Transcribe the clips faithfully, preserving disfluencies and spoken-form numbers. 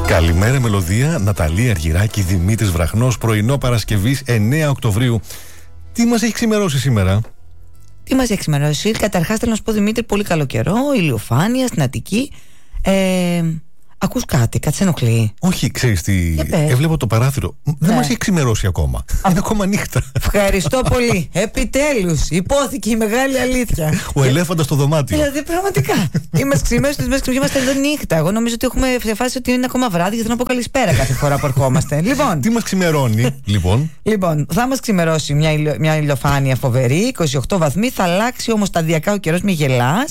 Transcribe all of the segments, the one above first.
Καλημέρα μελωδία, Ναταλία Αργυράκη, Δημήτρης Βραχνός, πρωινό Παρασκευής εννέα Οκτωβρίου. Τι μας έχει ξημερώσει σήμερα? Τι μας έχει ξημερώσει? Καταρχάς θέλω να σου πω, Δημήτρη, πολύ καλό καιρό, ηλιοφάνεια στην Αττική. Ε, ακούς κάτι, κάτι σε ενοχλεί? Όχι, ξέρεις τι, έβλεπα το παράθυρο. Ναι. Δεν μας έχει ξημερώσει ακόμα. Είναι ακόμα νύχτα. Ευχαριστώ πολύ. Επιτέλους, υπόθηκε η μεγάλη αλήθεια. Ο ελέφαντας στο δωμάτιο. Δηλαδή, πραγματικά. Είμαστε ξημέρωση, είμαστε εδώ νύχτα. Εγώ νομίζω ότι έχουμε σε φάση ότι είναι ακόμα βράδυ και θέλω να πω καλησπέρα κάθε φορά που ερχόμαστε. Λοιπόν. Τι μας ξημερώνει, λοιπόν? Λοιπόν, θα μας ξημερώσει μια, ηλιο, μια ηλιοφάνεια φοβερή, είκοσι οκτώ βαθμοί. Θα αλλάξει όμως σταδιακά ο καιρός, μη γελάς.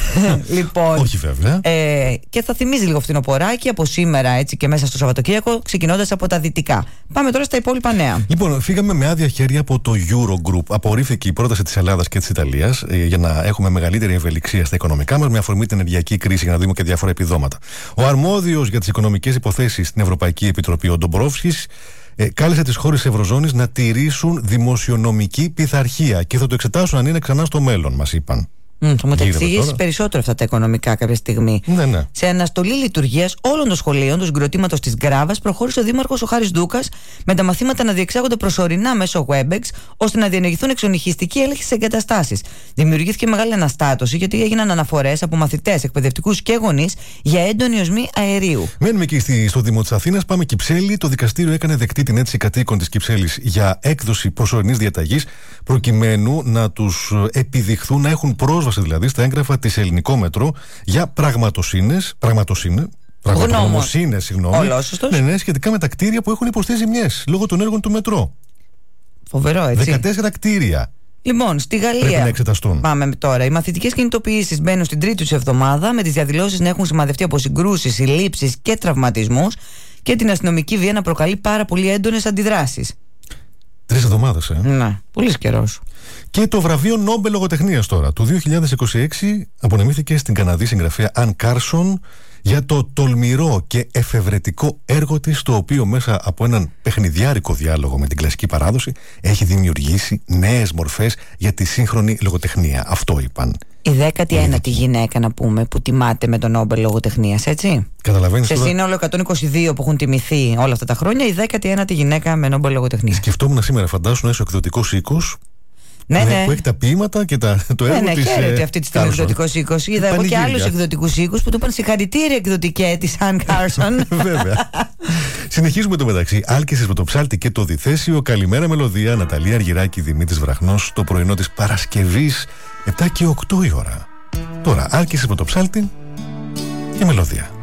Λοιπόν. Όχι, βέβαια. Ε, και θα θυμίζει λίγο φθινοποράκι από σήμερα, έτσι, και μέσα στο Σαββατοκύριακο, ξεκινώντας από τα δυτικά. Πάμε τώρα στα υπόλοιπα νέα. Λοιπόν, φύγαμε με άδεια χέρια από το Eurogroup. Απορρίφθηκε η πρόταση της Ελλάδας και της Ιταλίας ε, για να έχουμε μεγαλύτερη ευελιξία στα οικονομικά μας, με αφορμή την ενεργειακή κρίση, για να δούμε και διάφορα επιδόματα. Ο αρμόδιος για τις οικονομικές υποθέσεις στην Ευρωπαϊκή Επιτροπή, ο Ντομπρόφσκης, ε, κάλεσε τις χώρες της Ευρωζώνης να τηρήσουν δημοσιονομική πειθαρχία και θα το εξετάσουν αν είναι ξανά στο μέλλον, μας είπαν. Mm, θα μου τα εξηγήσεις περισσότερο αυτά τα οικονομικά κάποια στιγμή. Ναι, ναι. Σε αναστολή λειτουργίας όλων των σχολείων του συγκροτήματος της Γκράβας προχώρησε ο Δήμαρχος ο Χάρης Ντούκας με τα μαθήματα να διεξάγονται προσωρινά μέσω Webex, ώστε να διενεργηθούν εξονυχιστικοί έλεγχοι στις εγκαταστάσεις. Δημιουργήθηκε μεγάλη αναστάτωση, γιατί έγιναν αναφορές από μαθητές, εκπαιδευτικούς και γονείς για έντονη οσμή αερίου. Μένουμε εκεί στο Δήμο της Αθήνας. Πάμε Κυψέλη. Το δικαστήριο έκανε δεκτή την αίτηση κατοίκων της Κυψέλης για έκδοση προσωρινής διαταγής, προκειμένου να τους επιδειχθούν να έχουν πρόσβαση δηλαδή στα έγγραφα της Ελληνικό Μετρό για πραγματοσύνες, πραγματοσύνες, πραγματογνωμοσύνες, συγγνώμη, ναι, ναι, σχετικά με τα κτίρια που έχουν υποστεί ζημιές λόγω των έργων του Μετρό. Φοβερό, έτσι. δεκατέσσερα κτίρια. Λοιπόν, στη Γαλλία. Πρέπει να εξεταστούν. Πάμε τώρα. Οι μαθητικές κινητοποιήσεις μπαίνουν στην τρίτη τους εβδομάδα, με τις διαδηλώσεις να έχουν σημαδευτεί από συγκρούσεις, συλλήψεις και τραυματισμούς, και την αστυνομική βία να προκαλεί πάρα πολύ έντονες αντιδράσεις. Τρεις εβδομάδες, ε. Ναι, πολύ καιρός. Και το βραβείο Νόμπελ Λογοτεχνίας τώρα, του δύο χιλιάδες είκοσι έξι, απονεμήθηκε στην Καναδή συγγραφέα Αν Κάρσον για το τολμηρό και εφευρετικό έργο της, το οποίο μέσα από έναν παιχνιδιάρικο διάλογο με την κλασική παράδοση έχει δημιουργήσει νέες μορφές για τη σύγχρονη λογοτεχνία. Αυτό είπαν. Η δέκατη ένατη γυναίκα, να πούμε, που τιμάται με τον Νόμπελ Λογοτεχνίας, έτσι. Καταλαβαίνεις. Σε σύνολο εκατόν είκοσι δύο που έχουν τιμηθεί όλα αυτά τα χρόνια, η δέκατη ένατη γυναίκα με Νόμπελ Λογοτεχνίας. Σκεφτόμουν σήμερα, φαντάσου να είσαι ο εκδοτικός οίκος. Ναι, ναι. Που έχει τα ποίηματα και τα, το έργο ναι, ναι, της. Ναι, χαίρεται αυτή τη στιγμή ο εκδοτικός οίκος. Είδα εγώ και άλλους εκδοτικούς οίκους που του είπαν συγχαρητήρια εκδοτικέ της Αν Κάρσον. Βέβαια. Συνεχίζουμε το μεταξύ. Άλκησες με το ψάλτη και το διθέσιο. Καλημέρα μελωδία, Ναταλία Αργυράκη, Δημήτρης Βραχνός, το πρωινό της Παρασκευής, επτά και οκτώ η ώρα. Τώρα, άλκησες με το ψάλτη και μελωδία.